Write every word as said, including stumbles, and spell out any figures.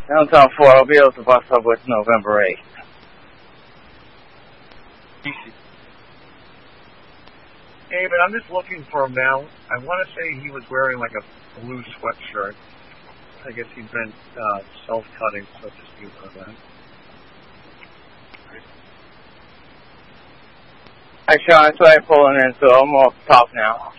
Downtown four, I'll be able to bus up with November eighth. Hey, but I'm just looking for him now. I want to say he was wearing like a blue sweatshirt. I guess he's been uh, self-cutting, so to speak, on that. Hi, Sean. That's why I'm pulling in, so I'm off top now.